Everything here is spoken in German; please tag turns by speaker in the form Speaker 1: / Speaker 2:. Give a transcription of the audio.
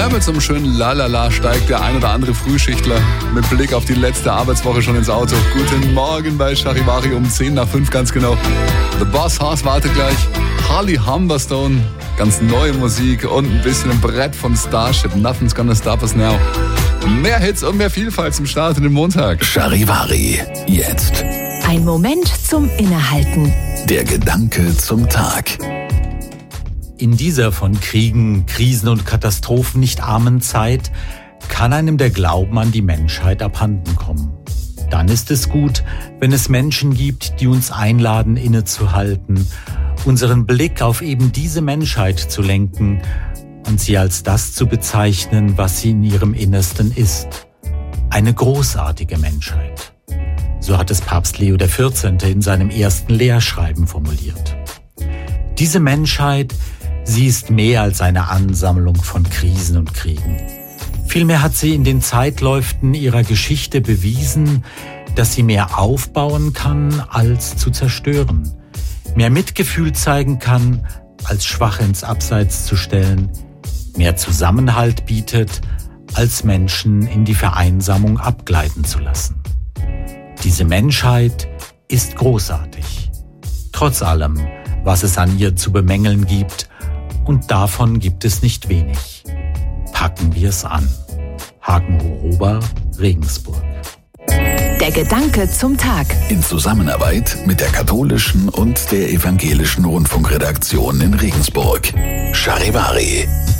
Speaker 1: Ja, mit so einem schönen Lalala steigt der ein oder andere Frühschichtler mit Blick auf die letzte Arbeitswoche schon ins Auto. Guten Morgen bei Charivari um 10:05 ganz genau. The Boss Hoss wartet gleich. Holly Humberstone, ganz neue Musik und ein bisschen ein Brett von Starship. Nothing's gonna stop us now. Mehr Hits und mehr Vielfalt zum Start in den Montag.
Speaker 2: Charivari, jetzt.
Speaker 3: Ein Moment zum Innehalten.
Speaker 2: Der Gedanke zum Tag.
Speaker 4: In dieser von Kriegen, Krisen und Katastrophen nicht armen Zeit kann einem der Glauben an die Menschheit abhanden kommen. Dann ist es gut, wenn es Menschen gibt, die uns einladen, innezuhalten, unseren Blick auf eben diese Menschheit zu lenken und sie als das zu bezeichnen, was sie in ihrem Innersten ist. Eine großartige Menschheit. So hat es Papst Leo XIV. In seinem ersten Lehrschreiben formuliert. Diese Menschheit, sie ist mehr als eine Ansammlung von Krisen und Kriegen. Vielmehr hat sie in den Zeitläuften ihrer Geschichte bewiesen, dass sie mehr aufbauen kann, als zu zerstören. Mehr Mitgefühl zeigen kann, als schwach ins Abseits zu stellen. Mehr Zusammenhalt bietet, als Menschen in die Vereinsamung abgleiten zu lassen. Diese Menschheit ist großartig. Trotz allem, was es an ihr zu bemängeln gibt, und davon gibt es nicht wenig. Packen wir es an. Hagen Horoba, Regensburg.
Speaker 3: Der Gedanke zum Tag.
Speaker 2: In Zusammenarbeit mit der katholischen und der evangelischen Rundfunkredaktion in Regensburg. Charivari.